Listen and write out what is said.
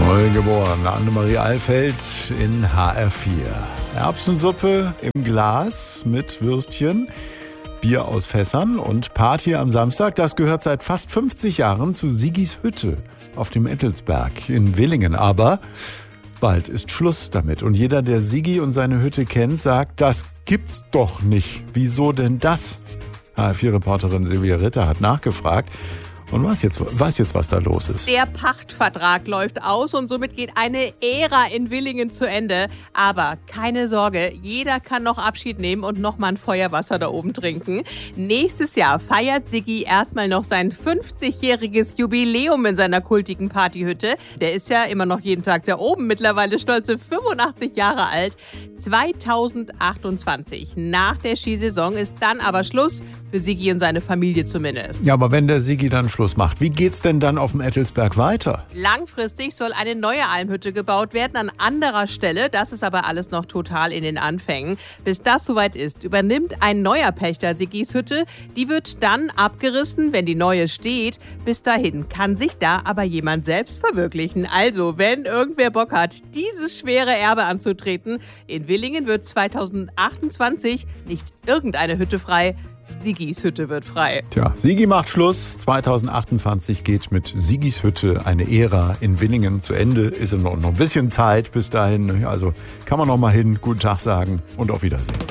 Neugeboren, Annemarie Alfeld in HR4. Erbsensuppe im Glas mit Würstchen, Bier aus Fässern und Party am Samstag. Das gehört seit fast 50 Jahren zu Sigis Hütte auf dem Ettelsberg in Villingen. Aber bald ist Schluss damit. Und jeder, der Sigi und seine Hütte kennt, sagt, das gibt's doch nicht. Wieso denn das? HR4-Reporterin Silvia Ritter hat nachgefragt und weiß jetzt, was da los ist. Der Pachtvertrag läuft aus und somit geht eine Ära in Villingen zu Ende. Aber keine Sorge, jeder kann noch Abschied nehmen und nochmal ein Feuerwasser da oben trinken. Nächstes Jahr feiert Sigi erstmal noch sein 50-jähriges Jubiläum in seiner kultigen Partyhütte. Der ist ja immer noch jeden Tag da oben, mittlerweile stolze 85 Jahre alt. 2028, nach der Skisaison, ist dann aber Schluss, für Sigi und seine Familie zumindest. Ja, aber wenn der Sigi dann Schluss macht, wie geht's denn dann auf dem Ettelsberg weiter? Langfristig soll eine neue Almhütte gebaut werden an anderer Stelle. Das ist aber alles noch total in den Anfängen. Bis das soweit ist, übernimmt ein neuer Pächter Sigis Hütte. Die wird dann abgerissen, wenn die neue steht. Bis dahin kann sich da aber jemand selbst verwirklichen. Also, wenn irgendwer Bock hat, dieses schwere Erbe anzutreten, in Villingen wird 2028 nicht irgendeine Hütte frei, Sigis Hütte wird frei. Tja, Sigi macht Schluss. 2028 geht mit Sigis Hütte eine Ära in Villingen zu Ende. Ist noch ein bisschen Zeit bis dahin. Also kann man noch mal hin, guten Tag sagen und auf Wiedersehen.